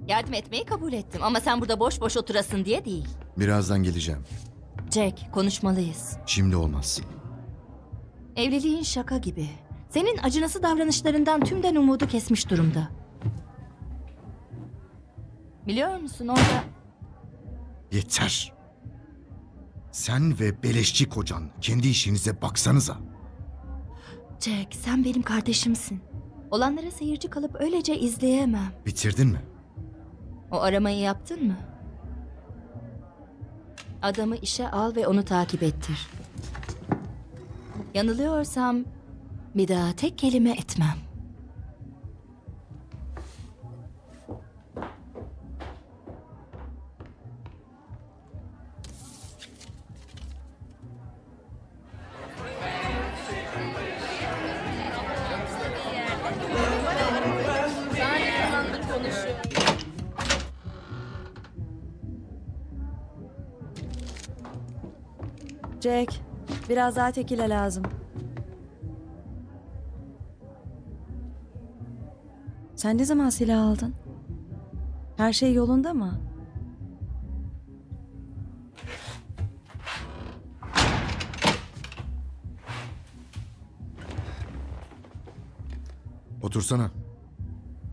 Yardım etmeyi kabul ettim ama sen burada boş boş oturasın diye değil. Birazdan geleceğim. Jack, konuşmalıyız. Şimdi olmaz. Evliliğin şaka gibi. Senin acınası davranışlarından tümden umudu kesmiş durumda. Biliyor musun orada... Yeter. Sen ve beleşçi kocan kendi işinize baksanıza. Jack, sen benim kardeşimsin. Olanlara seyirci kalıp öylece izleyemem. Bitirdin mi? O aramayı yaptın mı? Adamı işe al ve onu takip ettir. Yanılıyorsam bir daha tek kelime etmem. Jack, biraz daha tekile lazım. Sen ne zaman silah aldın? Her şey yolunda mı? Otursana.